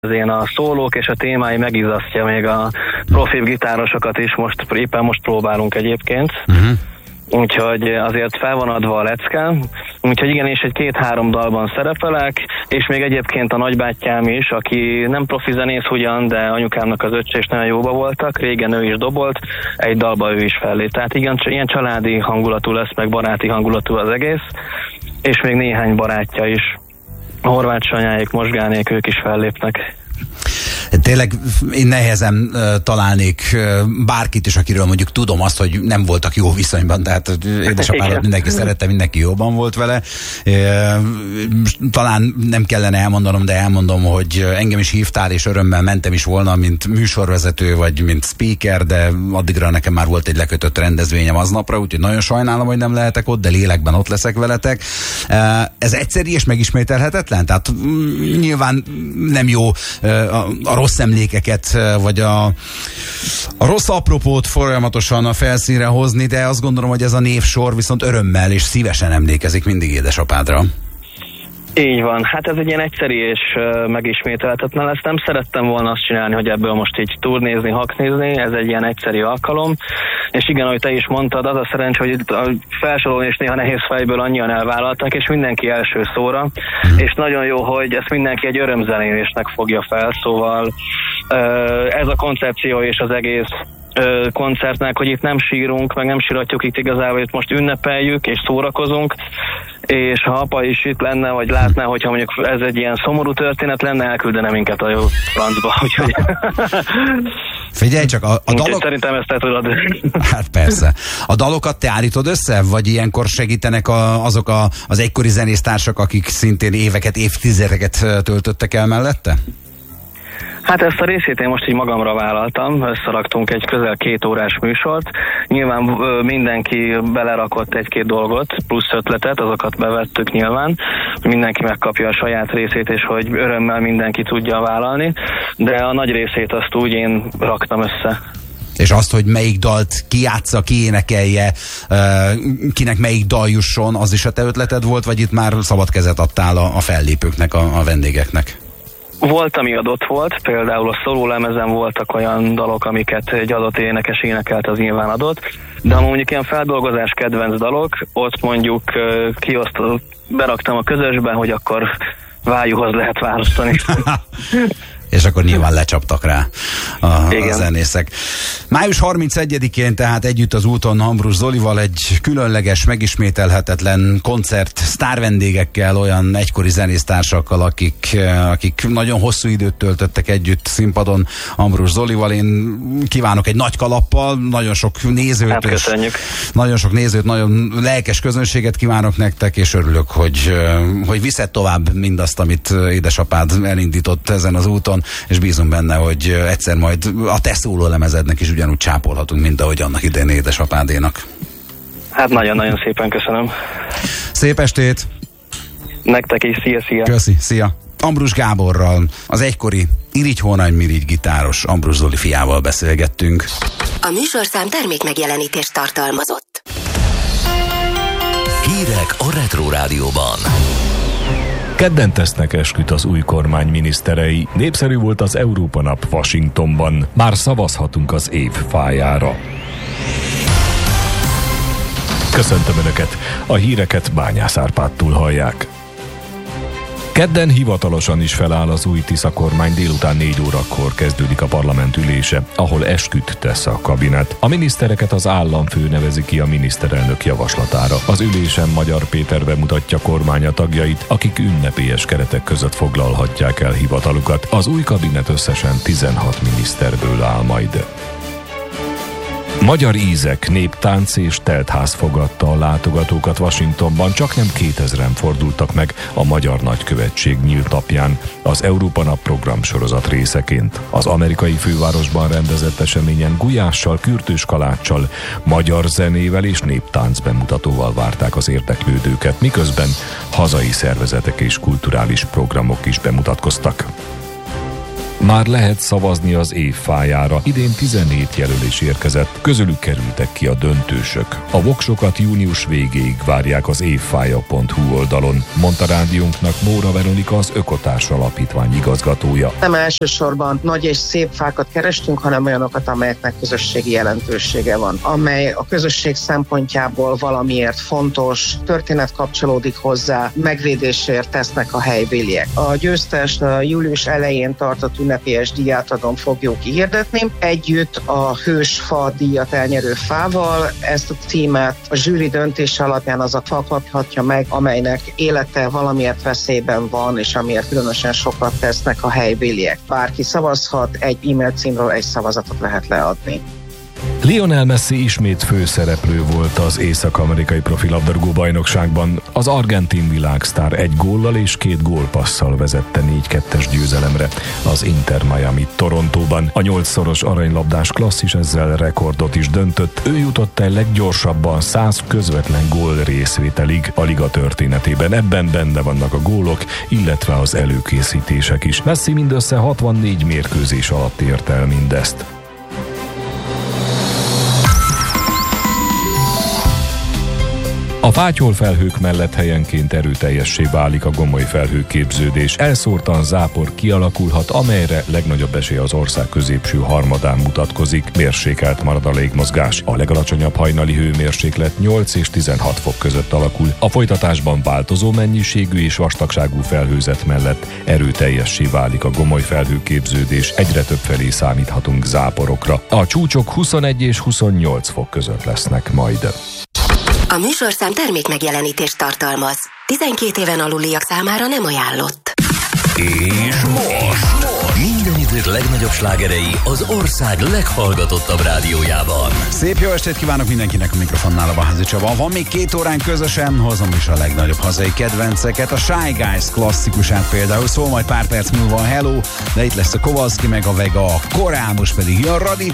ilyen a szólók és a témái megizasztja még a profibb gitárosokat is, éppen most próbálunk egyébként. Úgyhogy azért fel van adva a lecke, úgyhogy igen, és egy 2-3 dalban szerepelek, és még egyébként a nagybátyám is, aki nem profi zenész ugyan, de anyukámnak az öccse is nagyon jóba voltak, régen ő is dobolt, egy dalba ő is fellép. Tehát igen, ilyen családi hangulatú lesz, meg baráti hangulatú az egész, és még néhány barátja is, Horváth Sanyáék, Mosgánék, ők is fellépnek. Tényleg én nehezen találnék bárkit is, akiről mondjuk tudom azt, hogy nem voltak jó viszonyban, tehát édesapádat mindenki szerette, mindenki jóban volt vele. Talán nem kellene elmondanom, de elmondom, hogy engem is hívtál, és örömmel mentem is volna, mint műsorvezető, vagy mint speaker, de addigra nekem már volt egy lekötött rendezvényem aznapra, úgyhogy nagyon sajnálom, hogy nem lehetek ott, de lélekben ott leszek veletek. Ez egyszerű és megismételhetetlen? Tehát nyilván nem jó a rossz emlékeket, vagy a rossz apropót folyamatosan a felszínre hozni, de azt gondolom, hogy ez a névsor viszont örömmel és szívesen emlékezik mindig édesapádra. Így van, hát ez egy ilyen egyszerű és megismételhetetlen lesz. Nem szerettem volna azt csinálni, hogy ebből most így turnézni, haknézni, ez egy ilyen egyszerű alkalom. És igen, ahogy te is mondtad, az a szerencs, hogy itt a felsorolni is néha nehéz fejből annyian elvállaltak, és mindenki első szóra. És nagyon jó, hogy ezt mindenki egy örömzenélésnek fogja fel, szóval ez a koncepció és az egész koncertnek, hogy itt nem sírunk, meg nem síratjuk itt igazából, itt most ünnepeljük és szórakozunk, és ha apa is itt lenne, vagy látná, hogyha mondjuk ez egy ilyen szomorú történet lenne, elküldene minket a jó francba, úgyhogy... Figyelj csak, a dalok... Szerintem ezt te tudod. Hát persze. A dalokat te állítod össze? Vagy ilyenkor segítenek azok az egykori zenésztársak, akik szintén éveket, évtizedeket töltöttek el mellette? Hát ezt a részét én most így magamra vállaltam, összeraktunk egy közel 2 órás műsort. Nyilván mindenki belerakott 1-2 dolgot, plusz ötletet, azokat bevettük nyilván. Mindenki megkapja a saját részét, és hogy örömmel mindenki tudja vállalni, de a nagy részét azt úgy én raktam össze. És azt, hogy melyik dalt ki játsza, ki énekelje, kinek melyik dal jusson, az is a te ötleted volt, vagy itt már szabad kezet adtál a fellépőknek, a vendégeknek? Volt, ami adott volt, például a szólólemezen voltak olyan dalok, amiket egy adott énekes énekelt, az nyilván adott, de ha mondjuk ilyen feldolgozás kedvenc dalok, ott mondjuk beraktam a közösbe, hogy akkor vájúhoz lehet választani. És akkor nyilván lecsaptak rá a zenészek. Május 31-én tehát együtt az úton Ambrus Zolival egy különleges, megismételhetetlen koncert sztárvendégekkel, olyan egykori zenésztársakkal, akik nagyon hosszú időt töltöttek együtt színpadon Ambrus Zolival. Én kívánok egy nagy kalappal, nagyon sok nézőt, hát köszönjük. Nagyon sok nézőt, nagyon lelkes közönséget kívánok nektek, és örülök, hogy viszed tovább mindazt, amit édesapád elindított ezen az úton, és bízom benne, hogy egyszer majd a te szólólemezednek is ugyanúgy csápolhatunk, mint ahogy annak idején édesapádénak. Hát nagyon-nagyon szépen köszönöm. Szép estét! Nektek is, szia! Köszi, szia! Ambrus Gáborral, az egykori Irigy-Hónany-Mirigy gitáros Ambrus Zoli fiával beszélgettünk. A műsorszám termékmegjelenítést tartalmazott. Hírek a Retro Rádióban. Kedden tesznek esküt az új kormány miniszterei. Népszerű volt az Európa Nap Washingtonban. Már szavazhatunk az év fájára. Köszöntöm Önöket! A híreket Bányász Árpádtól hallják. Kedden hivatalosan is feláll az új Tisza kormány, délután 4 órakor kezdődik a parlament ülése, ahol esküt tesz a kabinet. A minisztereket az államfő nevezi ki a miniszterelnök javaslatára. Az ülésen Magyar Péter bemutatja kormánya tagjait, akik ünnepélyes keretek között foglalhatják el hivatalukat. Az új kabinet összesen 16 miniszterből áll majd. Magyar ízek, néptánc és teltház fogadta a látogatókat Washingtonban, csaknem 2000-en fordultak meg a Magyar Nagykövetség nyílt napján, az Európa Nap programsorozat részeként. Az amerikai fővárosban rendezett eseményen gulyással, kürtős kaláccsal, magyar zenével és néptánc bemutatóval várták az érdeklődőket, miközben hazai szervezetek és kulturális programok is bemutatkoztak. Már lehet szavazni az év fájára. Idén 17 jelölés érkezett, közülük kerültek ki a döntősök. A voksokat június végéig várják az évfája.hu oldalon, mondta rádiónknak Móra Veronika, az Ökotárs Alapítvány igazgatója. Nem elsősorban nagy és szép fákat kerestünk, hanem olyanokat, amelyeknek közösségi jelentősége van, amely a közösség szempontjából valamiért fontos, történet kapcsolódik hozzá, megvédésért tesznek a helybéliek. A győztest a július elején tartott ünnepélyes díjátadón fogjuk kihirdetni. Együtt a Hősfa díjat elnyerő fával ezt a címet a zsűri döntése alapján az a fa kaphatja meg, amelynek élete valamiért veszélyben van, és amiért különösen sokat tesznek a helybéliek. Bárki szavazhat, egy e-mail címről egy szavazatot lehet leadni. Lionel Messi ismét főszereplő volt az észak-amerikai profi labdarúgó bajnokságban. Az argentin világsztár 1 góllal és 2 gólpasszal vezette 4-2-es győzelemre az Inter Miami Torontóban. A 8-szoros aranylabdás klasszis ezzel rekordot is döntött. Ő jutott el leggyorsabban 100 közvetlen gól részvételig a liga történetében. Ebben benne vannak a gólok, illetve az előkészítések is. Messi mindössze 64 mérkőzés alatt ért el mindezt. A fátyolfelhők mellett helyenként erőteljessé válik a gomoly felhőképződés. Elszórtan zápor kialakulhat, amelyre legnagyobb esély az ország középső harmadán mutatkozik. Mérsékelt marad a légmozgás. A legalacsonyabb hajnali hőmérséklet 8 és 16 fok között alakul. A folytatásban változó mennyiségű és vastagságú felhőzet mellett erőteljessé válik a gomoly felhőképződés. Egyre több felé számíthatunk záporokra. A csúcsok 21 és 28 fok között lesznek majd. A műsorszám termék megjelenítést tartalmaz. 12 éven aluliak számára nem ajánlott. És most minden idők legnagyobb slágerei az ország leghallgatottabb rádiójában. Szép jó estét kívánok mindenkinek, a mikrofonnál a Vázi Csaba. Van még 2 órán közösen, hozom is a legnagyobb hazai kedvenceket. A Shy Guys klasszikusát például, szól majd pár perc múlva a Hello, de itt lesz a Kowalski meg a Vega, a Korán, most pedig jön Radi.